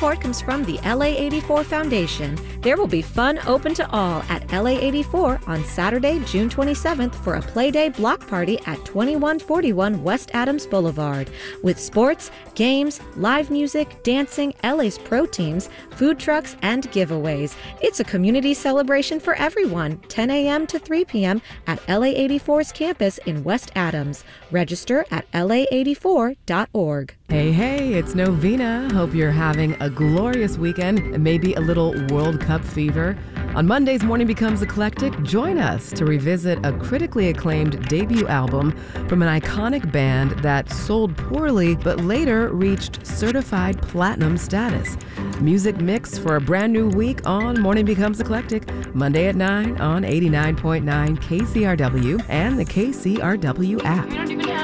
support comes from the LA84 Foundation. There will be fun open to all at LA84 on Saturday, June 27th for a Playday block party at 2141 West Adams Boulevard. With sports, games, live music, dancing, LA's pro teams, food trucks, and giveaways. It's a community celebration for everyone, 10 a.m. to 3 p.m. at LA84's campus in West Adams. Register at la84.org. Hey, it's Novena. Hope you're having a glorious weekend and maybe a little World Cup fever. On Monday's Morning Becomes Eclectic, join us to revisit a critically acclaimed debut album from an iconic band that sold poorly but later reached certified platinum status. Music mix for a brand new week on Morning Becomes Eclectic, Monday at 9 on 89.9 KCRW and the KCRW app.